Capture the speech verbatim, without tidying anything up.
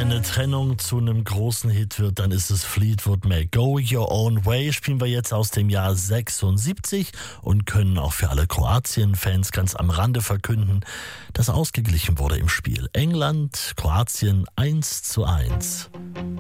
eine Trennung zu einem großen Hit wird, dann ist es Fleetwood Mac. Go Your Own Way spielen wir jetzt aus dem Jahr sechsundsiebzig und können auch für alle Kroatien-Fans ganz am Rande verkünden, dass ausgeglichen wurde im Spiel. England, Kroatien eins zu eins.